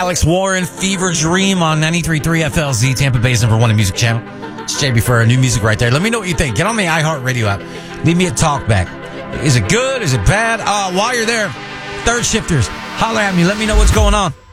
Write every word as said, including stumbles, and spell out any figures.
Alex Warren, Fever Dream on ninety-three point three F L Z, Tampa Bay's number one in music channel. It's J B for our new music right there. Let me know what you think. Get on the iHeartRadio app. Leave me a talk back. Is it good? Is it bad? Uh, while you're there, third shifters, holler at me. Let me know what's going on.